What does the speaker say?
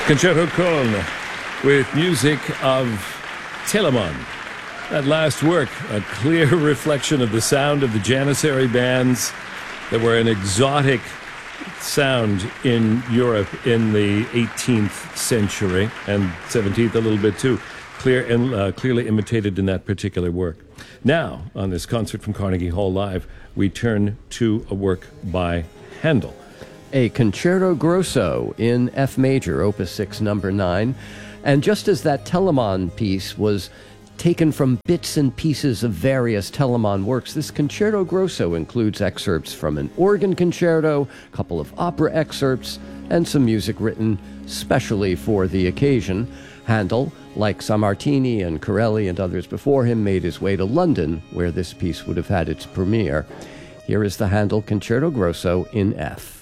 Concerto Con with music of Telemann. That last work, a clear reflection of the sound of the Janissary bands that were an exotic sound in Europe in the 18th century and 17th a little bit too. Clearly imitated in that particular work. Now, on this concert from Carnegie Hall Live, we turn to a work by Handel. A Concerto Grosso in F major, Opus 6, number 9. And just as that Telemann piece was taken from bits and pieces of various Telemann works, this Concerto Grosso includes excerpts from an organ concerto, a couple of opera excerpts, and some music written specially for the occasion. Handel, like Sammartini and Corelli and others before him, made his way to London, where this piece would have had its premiere. Here is the Handel Concerto Grosso in F.